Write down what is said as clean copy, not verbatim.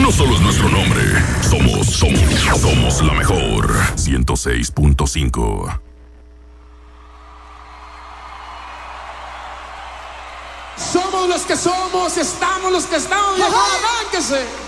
no solo es nuestro nombre, somos la mejor. 106.5. Somos los que somos, estamos los que estamos. ¡Arránquese!